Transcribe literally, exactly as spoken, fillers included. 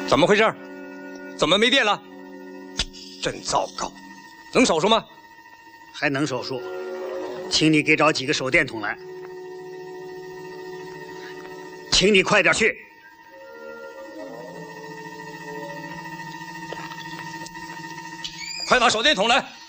怎么回事？怎么没电了？真糟糕！能手术吗？ 还能手术，请你给找几个手电筒来。请你快点去。 快拿手电筒来！